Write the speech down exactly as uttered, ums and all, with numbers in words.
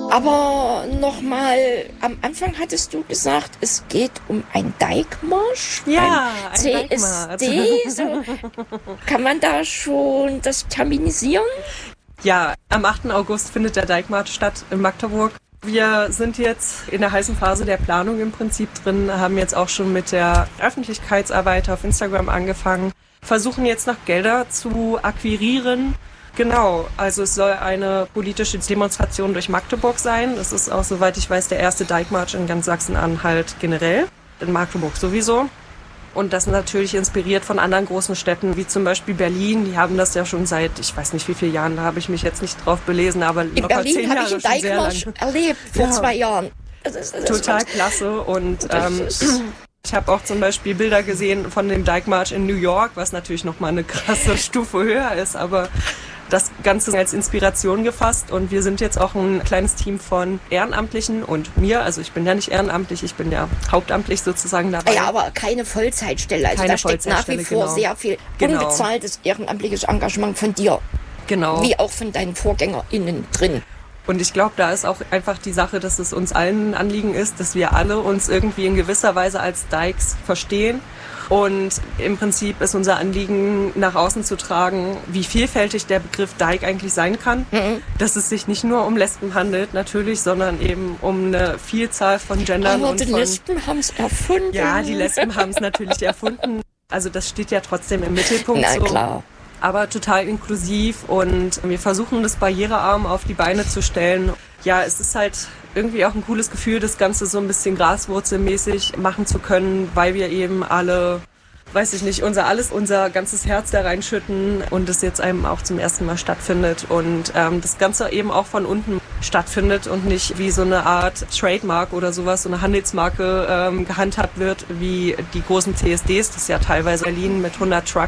Aber nochmal, am Anfang hattest du gesagt, es geht um einen Dijkmarsch. Ja, ein C S D. So. Kann man da schon das terminisieren? Ja, am achten August findet der Dijkmarsch statt in Magdeburg. Wir sind jetzt in der heißen Phase der Planung im Prinzip drin, haben jetzt auch schon mit der Öffentlichkeitsarbeit auf Instagram angefangen, versuchen jetzt noch Gelder zu akquirieren. Genau, also es soll eine politische Demonstration durch Magdeburg sein. Das ist auch, soweit ich weiß, der erste Dijkmarsch in ganz Sachsen-Anhalt generell, in Magdeburg sowieso. Und das natürlich inspiriert von anderen großen Städten, wie zum Beispiel Berlin. Die haben das ja schon seit, ich weiß nicht wie viele Jahren, da habe ich mich jetzt nicht drauf belesen, aber in locker Berlin zehn Jahre habe ich einen Dijkmarsch erlebt vor ja. zwei Jahren. Das ist, das Total ist klasse und ähm, ich habe auch zum Beispiel Bilder gesehen von dem Dijkmarsch in New York, was natürlich nochmal eine krasse Stufe höher ist, aber das Ganze als Inspiration gefasst und wir sind jetzt auch ein kleines Team von Ehrenamtlichen und mir, also ich bin ja nicht ehrenamtlich, ich bin ja hauptamtlich sozusagen dabei. Ja, aber keine Vollzeitstelle, also keine da steckt nach wie vor genau. sehr viel genau. unbezahltes ehrenamtliches Engagement von dir, genau. wie auch von deinen VorgängerInnen drin. Und ich glaube, da ist auch einfach die Sache, dass es uns allen ein Anliegen ist, dass wir alle uns irgendwie in gewisser Weise als Dykes verstehen. Und im Prinzip ist unser Anliegen, nach außen zu tragen, wie vielfältig der Begriff Dyke eigentlich sein kann. Mhm. Dass es sich nicht nur um Lesben handelt, natürlich, sondern eben um eine Vielzahl von Gendern. Aber und die von, Lesben haben es erfunden. Ja, die Lesben haben es natürlich erfunden. Also das steht ja trotzdem im Mittelpunkt. Na so. klar. Aber total inklusiv und wir versuchen das barrierearm auf die Beine zu stellen. Ja, es ist halt irgendwie auch ein cooles Gefühl, das Ganze so ein bisschen graswurzelmäßig machen zu können, weil wir eben alle, weiß ich nicht, unser alles, unser ganzes Herz da reinschütten und es jetzt einem auch zum ersten Mal stattfindet und ähm, das Ganze eben auch von unten stattfindet und nicht wie so eine Art Trademark oder sowas, so eine Handelsmarke ähm, gehandhabt wird, wie die großen C S Ds, das ja teilweise Berlin mit hundert Trucks